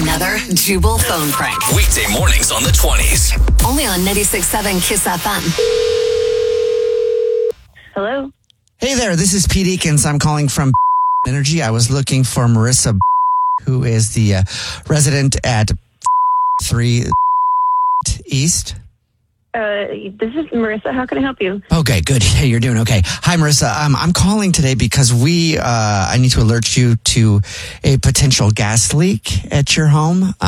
Another Jubal phone prank. Weekday mornings on the 20s. Only on 96.7 KISS FM. Hello? Hey there, this is Pete Eakins. I'm calling from Energy. I was looking for Marissa, who is the resident at 3 East. This is Marissa. How can I help you? Okay, good. Hey, you're doing okay. Hi, Marissa. I'm calling today because I need to alert you to a potential gas leak at your home.